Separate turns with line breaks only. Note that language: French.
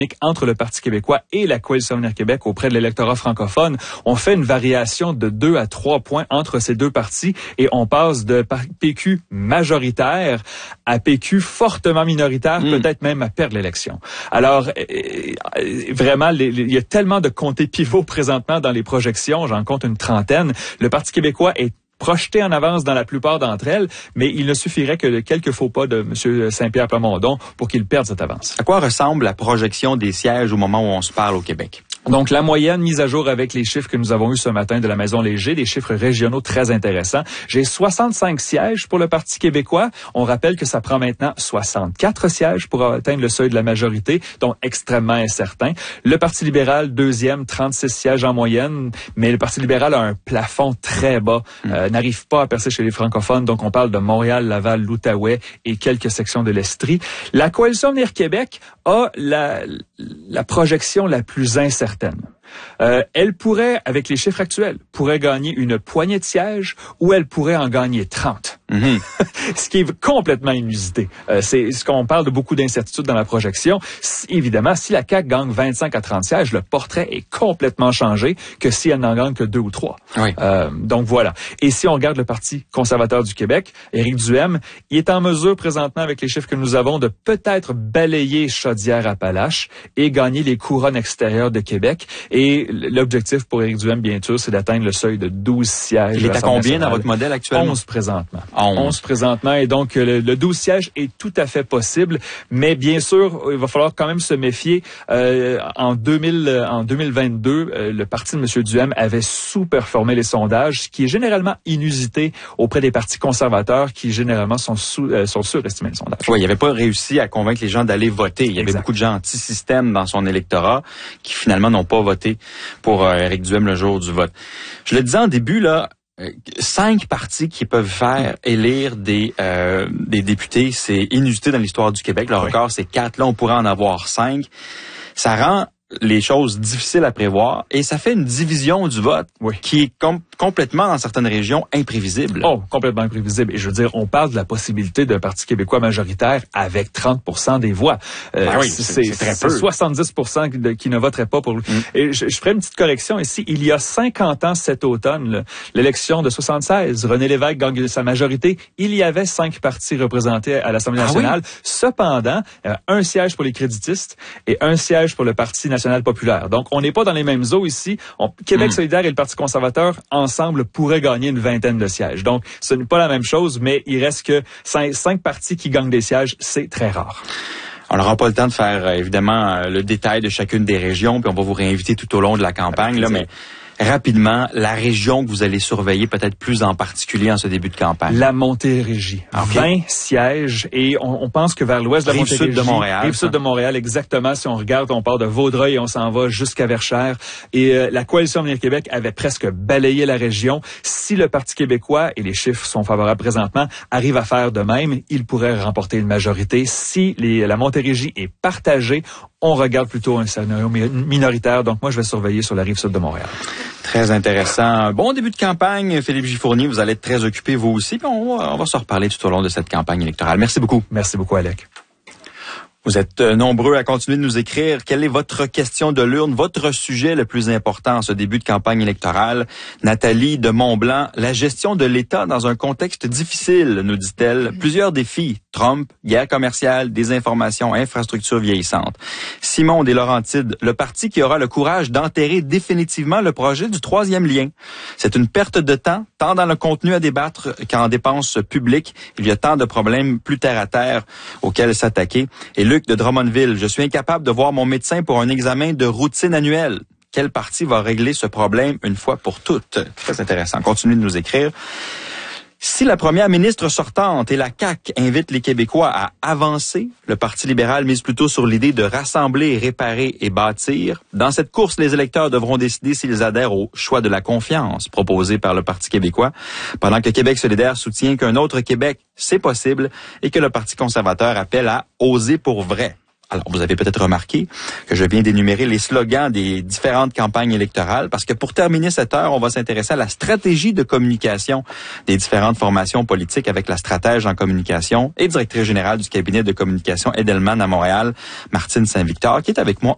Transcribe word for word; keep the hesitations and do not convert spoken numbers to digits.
entre le Parti québécois et la Coalition Avenir Québec auprès de l'électorat francophone. On fait une variation de deux à trois points entre ces deux partis et on passe de P Q majoritaire à P Q fortement minoritaire, mmh. peut-être même à perdre l'élection. Alors, euh, vraiment, les, les, il y a tellement de comtés pivots présentement dans les projections, j'en compte une trentaine. Le Parti québécois est projeté en avance dans la plupart d'entre elles, mais il ne suffirait que de quelques faux pas de M. Saint-Pierre Plamondon pour qu'il perde cette avance.
À quoi ressemble la projection des sièges au moment où on se parle au Québec?
Donc, la moyenne mise à jour avec les chiffres que nous avons eus ce matin de la Maison Léger, des chiffres régionaux très intéressants. J'ai soixante-cinq sièges pour le Parti québécois. On rappelle que ça prend maintenant soixante-quatre sièges pour atteindre le seuil de la majorité, donc extrêmement incertain. Le Parti libéral, deuxième, trente-six sièges en moyenne, mais le Parti libéral a un plafond très bas, mmh. euh, n'arrive pas à percer chez les francophones, donc on parle de Montréal, Laval, l'Outaouais et quelques sections de l'Estrie. La Coalition Avenir Québec a la, la projection la plus incertaine. Euh, elle pourrait, avec les chiffres actuels, pourrait gagner une poignée de sièges ou elle pourrait en gagner trente. Mm-hmm. Ce qui est complètement inusité. Euh, c'est ce qu'on parle de beaucoup d'incertitudes dans la projection. Si, évidemment, si la C A Q gagne vingt-cinq à trente sièges, le portrait est complètement changé que si elle n'en gagne que deux ou trois. Oui. Euh, donc voilà. Et si on regarde le Parti conservateur du Québec, Éric Duhaime, il est en mesure présentement, avec les chiffres que nous avons, de peut-être balayer Chaudière-Appalaches et gagner les couronnes extérieures de Québec. Et l'objectif pour Éric Duhaime, bien sûr, c'est d'atteindre le seuil de douze sièges.
Il est à combien dans votre modèle actuellement?
onze présentement. onze. onze présentement. Et donc, le, le douze sièges est tout à fait possible. Mais bien sûr, il va falloir quand même se méfier. Euh, en, deux mille, en deux mille vingt-deux, euh, le parti de M. Duhaime avait sous-performé les sondages, ce qui est généralement inusité auprès des partis conservateurs qui, généralement, sont, sous, euh, sont surestimés les sondages.
Oui, il n'avait pas réussi à convaincre les gens d'aller voter. Il y avait exact. beaucoup de gens anti-système dans son électorat qui, finalement, n'ont pas voté pour euh, Éric Duhaime le jour du vote. Je le disais en début, là, euh, cinq partis qui peuvent faire élire des euh, des députés, c'est inusité dans l'histoire du Québec. Le record, oui. c'est quatre. Là, on pourrait en avoir cinq. Ça rend les choses difficiles à prévoir et ça fait une division du vote oui. qui est com- complètement, dans certaines régions, imprévisible.
Oh, complètement imprévisible. Et je veux dire, on parle de la possibilité d'un Parti québécois majoritaire avec trente pour cent des voix.
Euh, ben oui, c'est, c'est, c'est très peu.
C'est soixante-dix pour cent de, qui ne voteraient pas pour lui. Mm. Et je, je ferai une petite correction ici. Il y a cinquante ans cet automne, là, l'élection de soixante-seize, René Lévesque gagne sa majorité. Il y avait cinq partis représentés à l'Assemblée nationale. Ah oui? Cependant, euh, un siège pour les créditistes et un siège pour le Parti national populaire. Donc, on n'est pas dans les mêmes eaux ici. On, Québec mmh. solidaire et le Parti conservateur, ensemble, pourraient gagner une vingtaine de sièges. Donc, ce n'est pas la même chose, mais il reste que cinq, cinq partis qui gagnent des sièges, c'est très rare.
On n'aura pas le temps de faire, évidemment, le détail de chacune des régions, puis on va vous réinviter tout au long de la campagne, là, mais rapidement, la région que vous allez surveiller, peut-être plus en particulier en ce début de campagne.
La Montérégie. Okay. vingt sièges et on, on pense que vers l'ouest de la
Rive
Montérégie.
Rive sud de Montréal.
Rive sud de Montréal, exactement. Si on regarde, on part de Vaudreuil et on s'en va jusqu'à Verchères. Et euh, la Coalition Avenir Québec avait presque balayé la région. Si le Parti québécois, et les chiffres sont favorables présentement, arrive à faire de même, il pourrait remporter une majorité. Si les, la Montérégie est partagée, on regarde plutôt un scénario minoritaire. Donc moi, je vais surveiller sur la Rive sud de Montréal.
Très intéressant. Bon début de campagne, Philippe Gifournier. Vous allez être très occupé, vous aussi. Puis on va, on va se reparler tout au long de cette campagne électorale. Merci beaucoup.
Merci beaucoup, Alec.
Vous êtes nombreux à continuer de nous écrire. Quelle est votre question de l'urne, votre sujet le plus important en ce début de campagne électorale? Nathalie de Montblanc, la gestion de l'État dans un contexte difficile, nous dit-elle. Plusieurs défis. Trump, guerre commerciale, désinformation, infrastructures vieillissantes. Simon des Laurentides, le parti qui aura le courage d'enterrer définitivement le projet du troisième lien. C'est une perte de temps, tant dans le contenu à débattre qu'en dépenses publiques. Il y a tant de problèmes plus terre à terre auxquels s'attaquer. Et Luc de Drummondville, je suis incapable de voir mon médecin pour un examen de routine annuel. Quel parti va régler ce problème une fois pour toutes? Très intéressant. Continuez de nous écrire. Si la première ministre sortante et la C A Q invitent les Québécois à avancer, le Parti libéral mise plutôt sur l'idée de rassembler, réparer et bâtir. Dans cette course, les électeurs devront décider s'ils adhèrent au choix de la confiance proposé par le Parti québécois, pendant que Québec solidaire soutient qu'un autre Québec, c'est possible, et que le Parti conservateur appelle à oser pour vrai. Alors, vous avez peut-être remarqué que je viens d'énumérer les slogans des différentes campagnes électorales parce que pour terminer cette heure, on va s'intéresser à la stratégie de communication des différentes formations politiques avec la stratège en communication et directrice générale du cabinet de communication Edelman à Montréal, Martine Saint-Victor, qui est avec moi